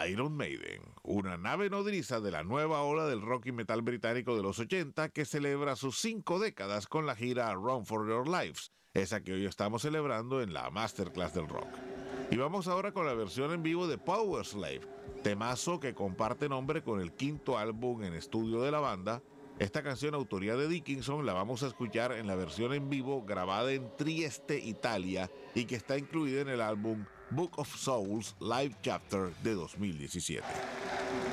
Iron Maiden, una nave nodriza de la nueva ola del rock y metal británico de los 80 que celebra sus 5 décadas con la gira Run for Your Lives, esa que hoy estamos celebrando en la Masterclass del Rock. Y vamos ahora con la versión en vivo de Powerslave, temazo que comparte nombre con el 5º álbum en estudio de la banda. Esta canción, autoría de Dickinson, la vamos a escuchar en la versión en vivo grabada en Trieste, Italia, y que está incluida en el álbum Book of Souls Live Chapter de 2017.